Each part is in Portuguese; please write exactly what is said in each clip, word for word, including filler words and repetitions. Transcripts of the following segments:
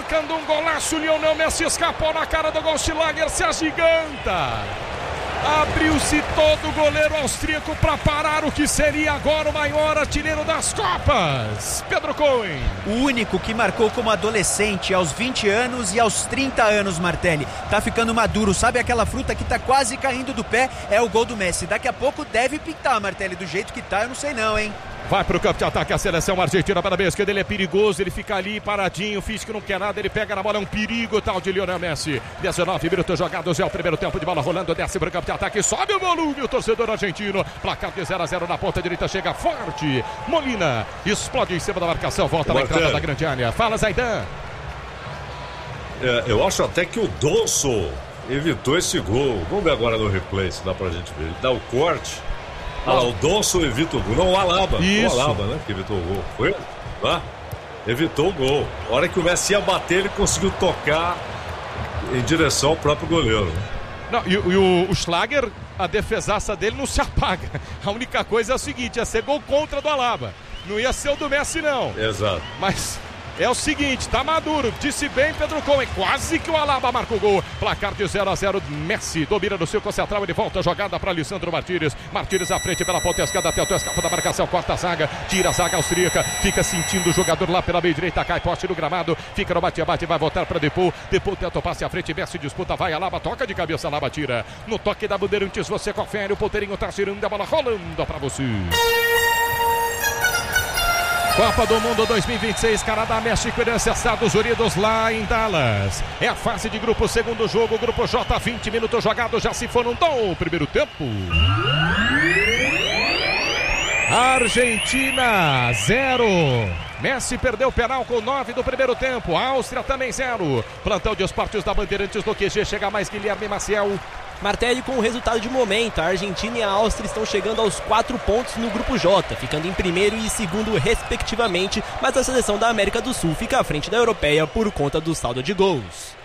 marcando um golaço. Lionel Messi escapou na cara do gol. Schlager se agiganta. Abriu-se todo o goleiro austríaco para parar o que seria agora o maior artilheiro das Copas. Pedro Cohen. O único que marcou como adolescente aos vinte anos e aos trinta anos, Martelli. Tá ficando maduro, sabe aquela fruta que tá quase caindo do pé? É o gol do Messi. Daqui a pouco deve pintar, Martelli, do jeito que tá, eu não sei não, hein? Vai pro campo de ataque a seleção argentina para a esquerda, ele é perigoso, ele fica ali paradinho, finge que não quer nada, ele pega na bola, é um perigo tal de Lionel Messi. dezenove minutos jogados, é o primeiro tempo de bola rolando, desce pro campo de ataque, sobe o volume, o torcedor argentino, placar de zero a zero na ponta direita, chega forte, Molina, explode em cima da marcação, volta na entrada da grande área. Fala, Zaidan. É, eu acho até que o Donso evitou esse gol. Vamos ver agora no replay se dá pra gente ver. Ele dá o corte. Ah, lá, o Donso evita o gol. Não, o Alaba. Isso. O Alaba, né? Que evitou o gol. Foi? Ah, evitou o gol. A hora que o Messi ia bater, ele conseguiu tocar em direção ao próprio goleiro. Não, e, e o, o Schlager, a defesaça dele não se apaga. A única coisa é o seguinte, ia ser gol contra do Alaba. Não ia ser o do Messi, não. Exato. Mas é o seguinte, tá maduro, disse bem Pedro Cohen, quase que o Alaba marca o gol. Placar de zero a zero, Messi domina no círculo central, ele volta a jogada para Lisandro Martínez. Martínez à frente pela ponta esquerda, até o escapa da marcação, corta a zaga, tira a zaga austríaca, fica sentindo o jogador lá pela meia direita, cai poste no gramado, fica no bate-bate, vai voltar para Depou. Depou tenta o passe à frente, Messi disputa, vai Alaba, toca de cabeça, Alaba tira. No toque da Bandeirantes, você confere, o ponteirinho tá girando, a bola rolando para você. Copa do Mundo dois mil e vinte e seis, Canadá, México, França, Estados Unidos, lá em Dallas. É a fase de grupo, segundo jogo, grupo J, vinte minutos jogados, já se foram do primeiro tempo. Argentina, zero. Messi perdeu o penal com nove do primeiro tempo. Áustria também zero. Plantão de esportes da Bandeirantes do Q G, chega mais Guilherme Maciel. Martelli com o resultado de momento, a Argentina e a Áustria estão chegando aos quatro pontos no grupo J, ficando em primeiro e segundo respectivamente, mas a seleção da América do Sul fica à frente da europeia por conta do saldo de gols.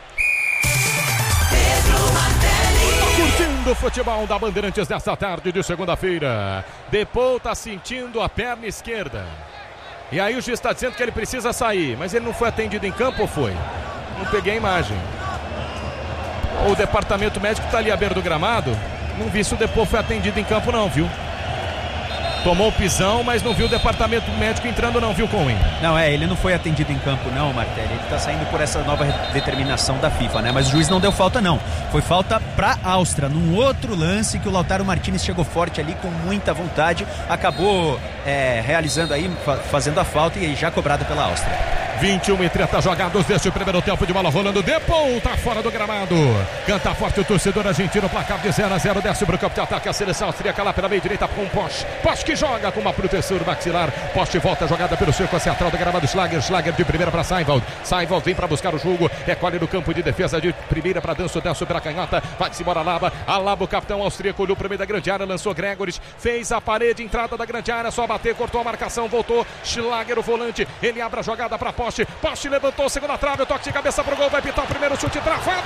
Curtindo o futebol da Bandeirantes desta tarde de segunda-feira. Depou está sentindo a perna esquerda. E aí o juiz está dizendo que ele precisa sair, mas ele não foi atendido em campo ou foi? Não peguei a imagem. O departamento médico está ali à beira do gramado. Não vi se o Depou foi atendido em campo não, viu? Tomou o pisão, mas não viu o departamento médico entrando não, viu, Cohen? Não, é, ele não foi atendido em campo não, Martelli. Ele tá saindo por essa nova determinação da FIFA, né? Mas o juiz não deu falta não. Foi falta pra Áustria, num outro lance que o Lautaro Martínez chegou forte ali, com muita vontade. Acabou é, realizando aí, fazendo a falta e já cobrada pela Áustria. vinte e um e trinta jogados deste primeiro tempo de bola rolando. Depou tá fora do gramado. Canta forte o torcedor argentino. Placar de zero a zero. Desce pro campo de ataque. A seleção austríaca lá pela meia direita com o Posch. Posch que joga com uma proteção maxilar. Posch volta a jogada pelo círculo central do gramado. Schlager. Schlager de primeira para Seinwald. Seinwald vem para buscar o jogo. Recolhe no campo de defesa de primeira para Danço. Danço pela canhota. Vai-se embora Alaba. Alaba, o capitão austríaco, olhou para o meio da grande área. Lançou Gregoris. Fez a parede. Entrada da grande área. Só bater. Cortou a marcação. Voltou. Schlager, o volante. Ele abre a jogada para Posch. Posch levantou, segunda trave, o toque de cabeça pro gol, vai pitar o primeiro chute travado.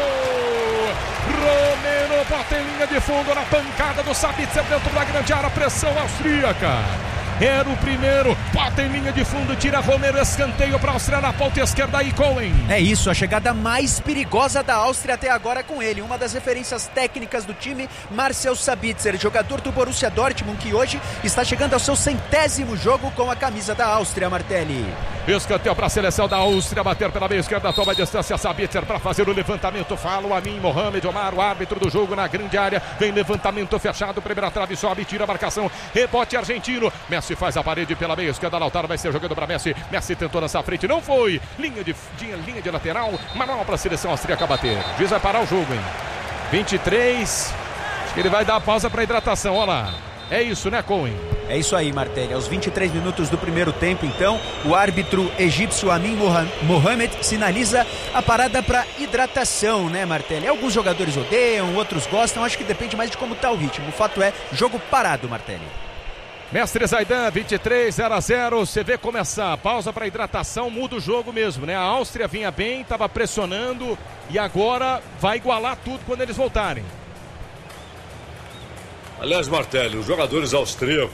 Romero bota em linha de fundo na pancada do Sabitzer dentro da grande área, pressão austríaca. Era o primeiro, bota em linha de fundo, tira Romero, escanteio para a Áustria na ponta esquerda aí, Cohen. É isso, a chegada mais perigosa da Áustria até agora com ele, uma das referências técnicas do time, Marcel Sabitzer, jogador do Borussia Dortmund, que hoje está chegando ao seu centésimo jogo com a camisa da Áustria, Martelli. Escanteio para a seleção da Áustria, bater pela meia esquerda, toma a distância, Sabitzer para fazer o levantamento, fala o Amin Mohamed Omar, o árbitro do jogo na grande área, vem levantamento fechado, primeira trave, sobe, tira a marcação, rebote argentino, Messi faz a parede pela meia esquerda, Lautaro vai ser jogando para Messi, Messi tentou nessa frente, não foi, linha de, linha de lateral, manual para a seleção austríaca bater, o juiz vai parar o jogo, hein, vinte e três, acho que ele vai dar a pausa para hidratação, olha lá. É isso, né, Cohen? É isso aí, Martelli. Aos vinte e três minutos do primeiro tempo, então, o árbitro egípcio Amin Mohamed sinaliza a parada para hidratação, né, Martelli? Alguns jogadores odeiam, outros gostam, acho que depende mais de como está o ritmo. O fato é, jogo parado, Martelli. Mestre Zaidan, vinte e três, zero a zero, você vê começar, pausa para hidratação, muda o jogo mesmo, né? A Áustria vinha bem, estava pressionando e agora vai igualar tudo quando eles voltarem. Aliás, Martelli, os jogadores austríacos